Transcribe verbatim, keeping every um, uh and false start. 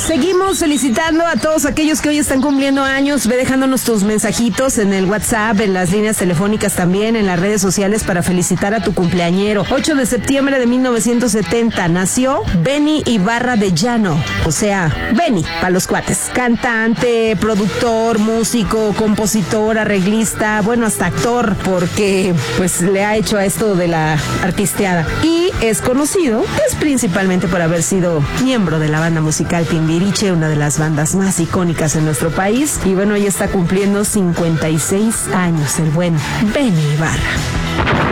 seguimos felicitando a todos aquellos que hoy están cumpliendo años. Ve dejándonos tus mensajitos en el WhatsApp, en las líneas telefónicas también, en las redes sociales para felicitar a tu cumpleañero. ocho de septiembre de mil novecientos setenta nació Benny Ibarra de Llano, o sea, Benny, para los cuates. Cantante, productor, músico, compositor, arreglista, bueno, hasta actor, porque pues le ha hecho a esto de la artisteada. Y es conocido, pues principalmente por haber sido miembro de la banda musical Timbiriche, una de las bandas más icónicas en nuestro país. Y bueno, hoy está cumpliendo cincuenta y seis años el buen Benny Ibarra.